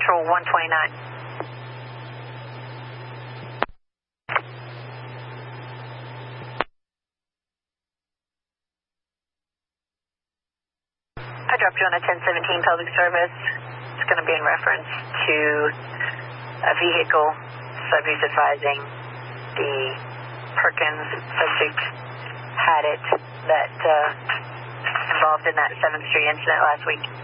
Patrol 129. I dropped you on a 1017 public service. It's going to be in reference to a vehicle subject advising the Perkins subject had it that involved in that 7th Street incident last week.